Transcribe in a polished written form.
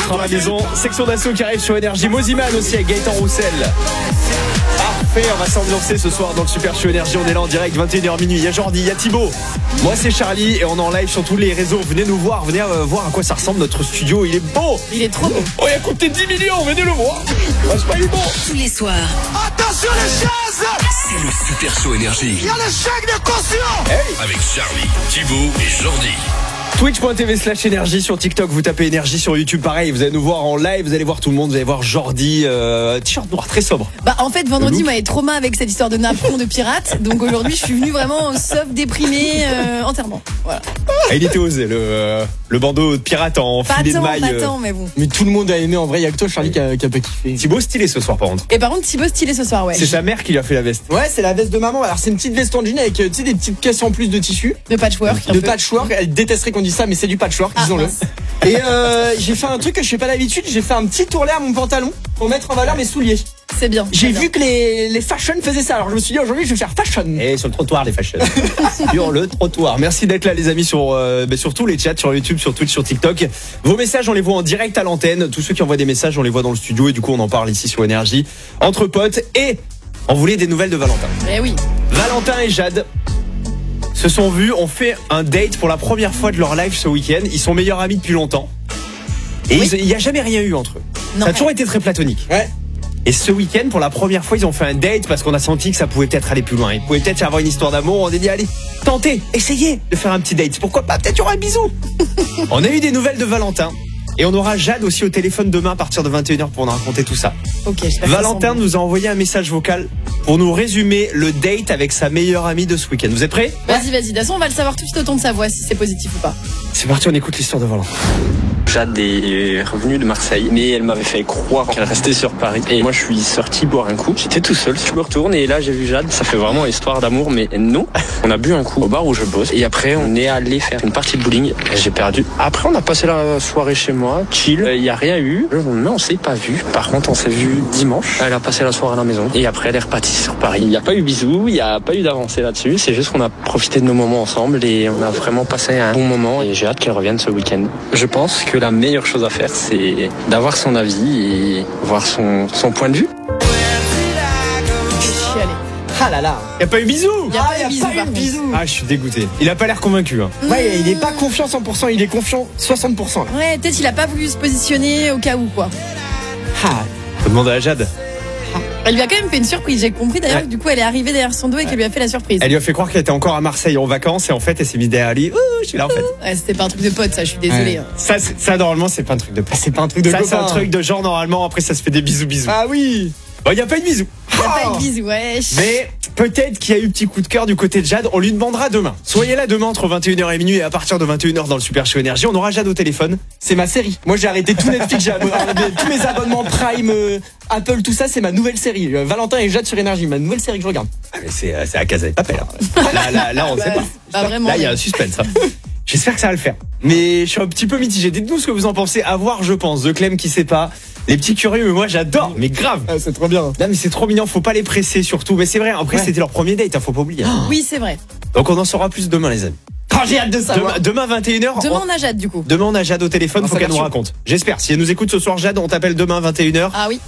rentre à la maison. Section d'assaut qui arrive sur Énergie. Moziman aussi avec Gaëtan Roussel. Parfait, on va s'ambiancer ce soir dans le Super Show Énergie. On est là en direct, 21h minuit. Il y a Jordi, il y a Thibaut. Moi c'est Charlie et on est en live sur tous les réseaux. Venez nous voir, venez voir à quoi ça ressemble notre studio. Il est beau. Il est trop beau. Oh, il a coûté 10 millions, venez le voir. Franchement, il est beau. Tous les soirs. Attention les chaises. C'est le Super Show Énergie. Il y a le chèque de caution. Hey. Avec Charlie, Thibaut et Jordi. Twitch.tv/énergie sur TikTok, vous tapez énergie sur YouTube, pareil, vous allez nous voir en live, vous allez voir tout le monde, vous allez voir Jordi, t-shirt noir très sobre. Bah en fait vendredi m'avait trauma avec cette histoire de napperon de pirate, donc aujourd'hui je suis venue vraiment sauf déprimée entièrement. Voilà. Ah, il était osé le bandeau de pirate en filet de maille. Pas tant, mais bon. Mais tout le monde a aimé en vrai, il y a que toi Charlie qui a pas kiffé. Thibaut stylé ce soir par contre. Et par contre Thibaut stylé ce soir, ouais. C'est sa mère qui lui a fait la veste. Ouais, c'est la veste de maman. Alors c'est une petite veste en jean avec tu sais des petites pièces en plus de tissu. De patchwork. De patchwork. Elle détesterait qu'on dise ça, mais c'est du patchwork, disons-le. Mince. Et j'ai fait un truc que je fais pas d'habitude. J'ai fait un petit tourlet à mon pantalon pour mettre en valeur mes souliers. C'est bien. J'ai c'est vu que les fashion faisaient ça. Alors je me suis dit aujourd'hui je vais faire fashion. Et sur le trottoir les fashion. Sur le trottoir. Merci d'être là les amis sur tous les chats, sur YouTube, sur Twitch, sur TikTok. Vos messages on les voit en direct à l'antenne. Tous ceux qui envoient des messages on les voit dans le studio et du coup on en parle ici sur Énergie entre potes. Et on voulait des nouvelles de Valentin. bien. Eh oui. Valentin et Jade se sont vus, ont fait un date pour la première fois de leur life ce week-end. Ils sont meilleurs amis depuis longtemps. Et Oui. il n'y a jamais rien eu entre eux. Non. Ça a toujours été très platonique. Ouais. Et ce week-end, pour la première fois, ils ont fait un date parce qu'on a senti que ça pouvait peut-être aller plus loin. Il pouvait peut-être y avoir une histoire d'amour. On a dit, allez, tentez, essayez de faire un petit date. Pourquoi pas? Peut-être y aura un bisou. On a eu des nouvelles de Valentin. Et on aura Jade aussi au téléphone demain à partir de 21h pour nous raconter tout ça. Ok. j'espère que Valentin ça sent nous a envoyé un message vocal pour nous résumer le date avec sa meilleure amie de ce week-end. Vous êtes prêts? bon. Vas-y. De toute façon on va le savoir tout de suite au ton de sa voix si c'est positif ou pas. C'est parti, on écoute l'histoire de Valentin. Jade est revenue de Marseille, mais elle m'avait fait croire qu'elle restait sur Paris. Et moi, je suis sorti boire un coup. J'étais tout seul. Je me retourne et là, j'ai vu Jade. Ça fait vraiment histoire d'amour, mais non. On a bu un coup au bar où je bosse. Et après, on est allé faire une partie de bowling. Et j'ai perdu. Après, on a passé la soirée chez moi, chill. Il y a rien eu. Non, on s'est pas vu. Par contre, on s'est vu dimanche. Elle a passé la soirée à la maison. Et après, elle est repartie sur Paris. Il n'y a pas eu bisous. Il n'y a pas eu d'avancée là-dessus. C'est juste qu'on a profité de nos moments ensemble et on a vraiment passé un bon moment. Et j'ai hâte qu'elle revienne ce week-end. Je pense que la meilleure chose à faire, c'est d'avoir son avis et voir son point de vue. Chialé. Ah là là. Y a pas eu bisou? Y a pas eu bisous, pas eu par de contre. bisous. Ah, je suis dégoûté. Il a pas l'air convaincu. Hein. Ouais, il est pas confiant 100%, il est confiant 60%. Là. Ouais, peut-être il a pas voulu se positionner au cas où quoi. Ah. Faut demander à Jade. Elle lui a quand même fait une surprise, j'ai compris d'ailleurs. Ouais. Du coup elle est arrivée derrière son dos et qu'elle lui a fait la surprise. Elle lui a fait croire qu'elle était encore à Marseille en vacances et en fait, elle s'est mise derrière lui. Ouh, je suis là en fait. Ouais, c'était pas un truc de pote ça, je suis désolée. Ouais. hein. Ça normalement, c'est pas un truc de C'est pas un truc de ça, copain. c'est un truc de genre, normalement, après, ça se fait des bisous. Ah oui. Bon, y a pas eu de bisous. Y a pas eu de bisous, wesh. Mais peut-être qu'il y a eu petit coup de cœur du côté de Jade. On lui demandera demain. Soyez là demain entre 21h et minuit et à partir de 21h dans le Super Show Énergie. On aura Jade au téléphone. C'est ma série. Moi j'ai arrêté tout Netflix, j'ai arrêté tous mes abonnements Prime, Apple, tout ça, c'est ma nouvelle série. Valentin et Jade sur Énergie, ma nouvelle série que je regarde. Ah, mais c'est à Casa de Papel. Là, on sait pas. Pas vraiment. Là, il y a un suspense. Hein. J'espère que ça va le faire. Mais je suis un petit peu mitigé. Dites-nous ce que vous en pensez. À voir, je pense. The Clem qui sait pas. Les petits curieux, mais moi j'adore. Mais grave. Ah, c'est trop bien. Non, mais c'est trop mignon. Faut pas les presser surtout. Mais c'est vrai. Après, c'était leur premier date. Hein, faut pas oublier. Oui, c'est vrai. Donc on en saura plus demain, les amis. Oh, j'ai hâte de savoir. Demain 21h. Demain on a Jade du coup. Demain on a Jade au téléphone. Non, Faut ça qu'elle nous va raconte. J'espère. Si elle nous écoute ce soir, Jade, on t'appelle demain 21h. Ah oui.